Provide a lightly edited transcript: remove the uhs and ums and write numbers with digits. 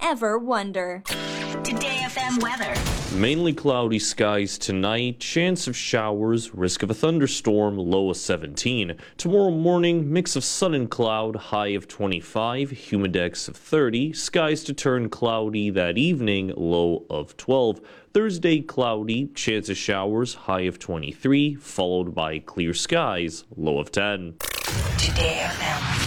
ever wonder. Today FM weather. Mainly cloudy skies tonight, chance of showers, risk of a thunderstorm, low of 17. Tomorrow morning, mix of sun and cloud, high of 25, humidex of 30. Skies to turn cloudy that evening, low of 12. Thursday, cloudy, chance of showers, high of 23, followed by clear skies, low of 10. Today FM.